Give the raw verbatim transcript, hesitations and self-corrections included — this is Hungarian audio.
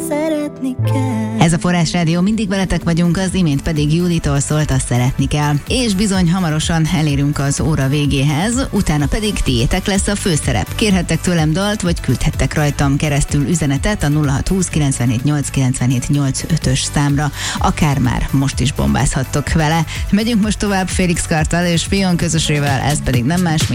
szeretni kell. Ez a Forrás Rádió, mindig veletek vagyunk, az imént pedig Júlitól szólt, azt szeretni kell. És bizony hamarosan elérünk az óra végéhez, utána pedig tiétek lesz a főszerep. Kérhettek tőlem dalt, vagy küldhettek rajtam keresztül üzenetet a nulla hat húsz kilencvenhét nyolc kilencvenhét nyolcvanötös számra. Akár már most is bombázhattok vele. Megyünk most tovább Félix Karttal és Fion közösével, ez pedig nem más, mint